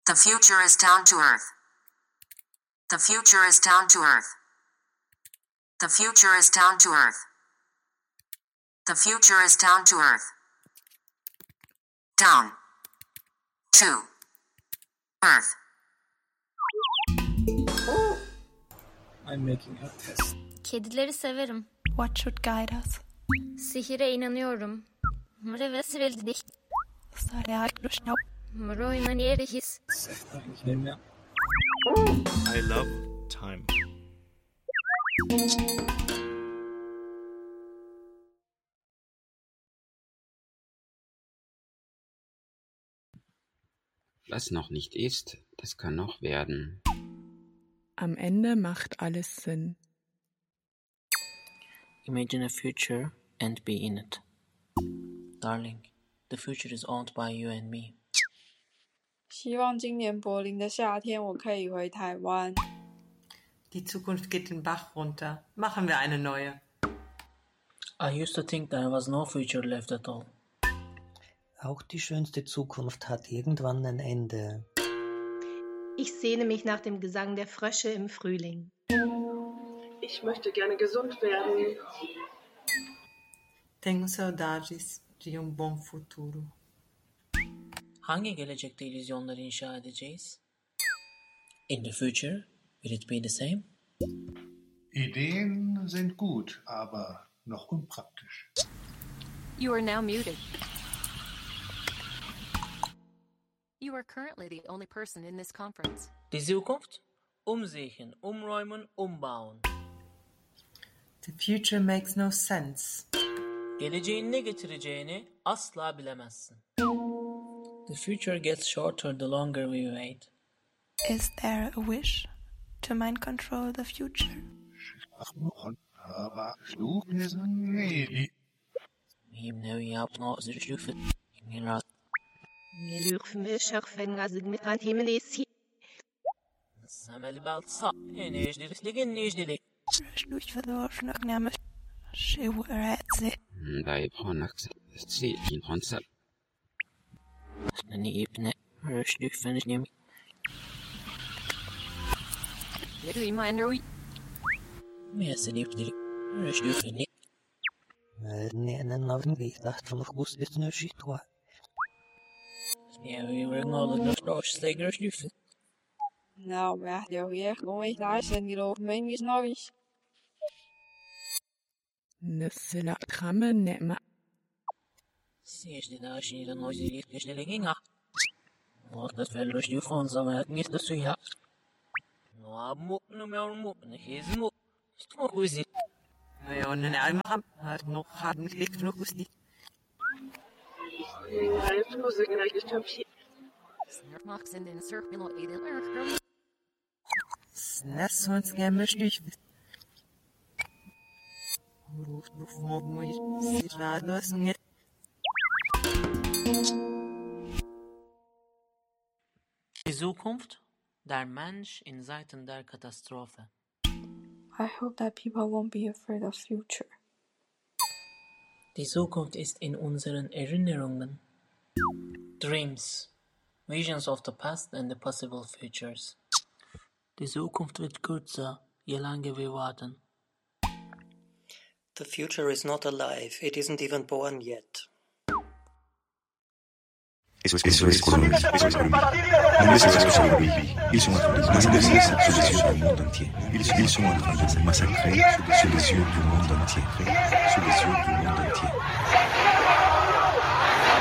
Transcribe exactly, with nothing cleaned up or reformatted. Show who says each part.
Speaker 1: The future is down to earth. The future is down to earth. The future is down to earth. The future is down to earth. Down. To. Earth.
Speaker 2: I'm making a test.
Speaker 3: Kedileri severim.
Speaker 4: What should guide us?
Speaker 3: Sihire inanıyorum. Mreves veldik.
Speaker 4: Sarayaklushno.
Speaker 3: Mroiman yerihis.
Speaker 2: Sagt eigentlich nicht mehr.
Speaker 5: I love time.
Speaker 6: Was noch nicht ist, das kann noch werden.
Speaker 7: Am Ende macht alles Sinn.
Speaker 8: Imagine a future and be in it. Darling, the future is owned by you and me.
Speaker 9: 希望今年柏林的夏天我可以回台湾。
Speaker 10: Die Zukunft geht den Bach runter. Machen wir eine neue.
Speaker 8: I used to think there was no future left at all.
Speaker 11: Auch die schönste Zukunft hat irgendwann ein Ende.
Speaker 4: Ich sehne mich nach dem Gesang der Frösche im Frühling.
Speaker 12: Ich möchte gerne gesund werden.
Speaker 10: Tenho saudades de um bom futuro.
Speaker 8: Hangi gelecekte illüzyonları inşa edeceğiz? In the future, will it be the same?
Speaker 13: Ideen sind gut, aber noch unpraktisch.
Speaker 14: You are now muted. You are currently the only person in this conference.
Speaker 8: Die Zukunft? Umsehen, umräumen, umbauen.
Speaker 10: The future makes no sense.
Speaker 8: Geleceğin ne getireceğini asla bilemezsin. The future gets shorter the longer we wait.
Speaker 4: Is there a wish to mind control the future?
Speaker 13: Aber klug ist nie.
Speaker 8: Ihm ne yapma zürüşlüfet. Mirat.
Speaker 4: Nilüfmüşach fengazig mit an himmelesi.
Speaker 8: Samel balsa. Enejdirisligin nejdilik.
Speaker 4: Schluch verdorschnak namesh. Shiwratze.
Speaker 6: Da ibronax si in concept.
Speaker 8: Snani ibne. Röschlüfen nemi.
Speaker 14: Reminder we.
Speaker 8: Mesel ibdilik. Röschlüfen nemi.
Speaker 11: Nee, nee, nou niet. Dat van nog moest dit nu shit hoor.
Speaker 8: Ja, we were all in the stores, sleger röschlüfen.
Speaker 9: Nou, ja, det er jo ikke noget, der er sådan lidt over, men vi snakker ikke.
Speaker 7: Nissila kramme nema.
Speaker 8: Siehst du da, ich da noch sie nicht schnell ging. Was das für röschlüfen, so man hat nicht das zu ja. No, amok no mehr amok, nicht ist amok. Ist doch gut sie.
Speaker 10: Ja, und dann einmal hat noch haben geklickt noch gut sie.
Speaker 12: Meine Fluse gereicht Papier.
Speaker 14: Snurkmachs in den circular edel.
Speaker 10: Snaps uns gerne stich. Ruf, ruf, morgen muss ich sich lassen jetzt. Die Zukunft, der Mensch in Zeiten der Katastrophe.
Speaker 9: I hope that people won't be afraid of future.
Speaker 8: Die Zukunft ist in unseren Erinnerungen. Dreams, visions of the past and the possible futures. Die Zukunft wird kürzer, je länger wir warten.
Speaker 11: The future is not alive. It isn't even born yet.
Speaker 15: Eso es, eso es Colombia, eso es Colombia. Non laissez ça sur le pays. Ils sont affrontés, mais laissez ça sous les yeux du monde entier. Ils sont, ils sont en train de se massacrer sous les yeux du monde entier. Sous